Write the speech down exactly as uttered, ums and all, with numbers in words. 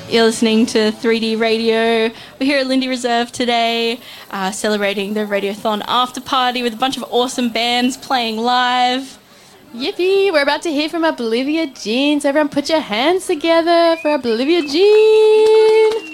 You're listening to three D Radio. We're here at Lindy Reserve today, uh, celebrating the Radiothon after party with a bunch of awesome bands playing live. Yippee! We're about to hear from Oblivia Jean. So everyone put your hands together for Oblivia Jean.